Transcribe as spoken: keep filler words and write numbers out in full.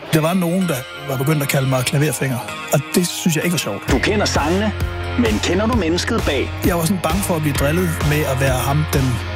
Der var nogen, der var begyndt at kalde mig klaverfinger, og det synes jeg ikke var sjovt. Du kender sangene, men kender du mennesket bag? Jeg var sådan bange for at blive drillet med at være ham, den